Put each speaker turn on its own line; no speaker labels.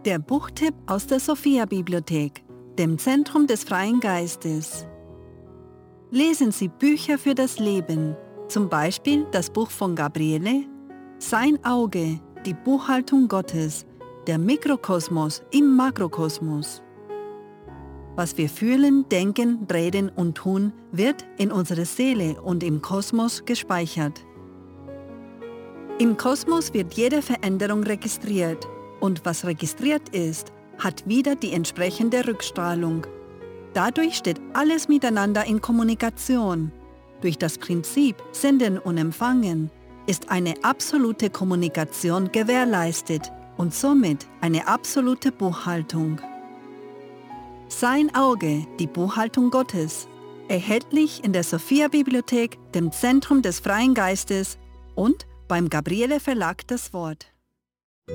Der Buchtipp aus der Sophia-Bibliothek, dem Zentrum des freien Geistes. Lesen Sie Bücher für das Leben, zum Beispiel das Buch von Gabriele, Sein Auge, die Buchhaltung Gottes, der Mikrokosmos im Makrokosmos. Was wir fühlen, denken, reden und tun, wird in unserer Seele und im Kosmos gespeichert. Im Kosmos wird jede Veränderung registriert und was registriert ist, hat wieder die entsprechende Rückstrahlung. Dadurch steht alles miteinander in Kommunikation. Durch das Prinzip Senden und Empfangen ist eine absolute Kommunikation gewährleistet und somit eine absolute Buchhaltung. Sein Auge, die Buchhaltung Gottes, erhältlich in der Sophia-Bibliothek, dem Zentrum des freien Geistes und beim Gabriele Verlag das Wort.